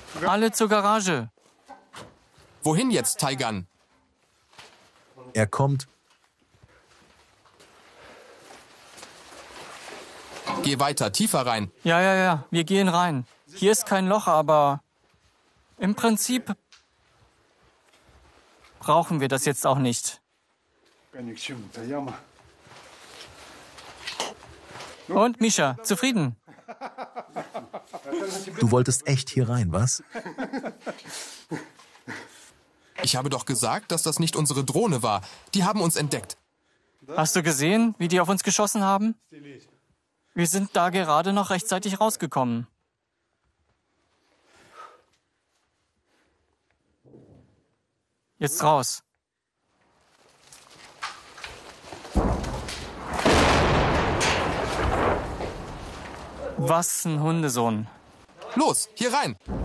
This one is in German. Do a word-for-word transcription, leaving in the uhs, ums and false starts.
Alle zur Garage. Wohin jetzt, Taigan? Er kommt. Geh weiter, tiefer rein. Ja, ja, ja, wir gehen rein. Hier ist kein Loch, aber im Prinzip brauchen wir das jetzt auch nicht. Und, Mischa, zufrieden? Du wolltest echt hier rein, was? Ich habe doch gesagt, dass das nicht unsere Drohne war. Die haben uns entdeckt. Hast du gesehen, wie die auf uns geschossen haben? Wir sind da gerade noch rechtzeitig rausgekommen. Jetzt raus. Was ein Hundesohn. Los, hier rein.